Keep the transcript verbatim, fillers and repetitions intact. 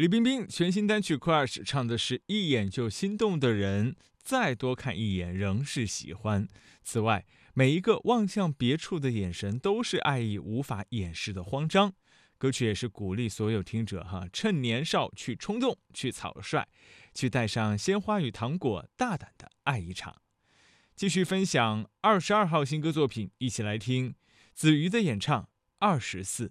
李冰冰全新单曲《Crush》唱的是一眼就心动的人，再多看一眼仍是喜欢。此外，每一个望向别处的眼神都是爱意无法掩饰的慌张。歌曲也是鼓励所有听者哈，趁年少去冲动，去草率，去带上鲜花与糖果，大胆的爱一场。继续分享二十二号新歌作品，一起来听子瑜的演唱《二十四》。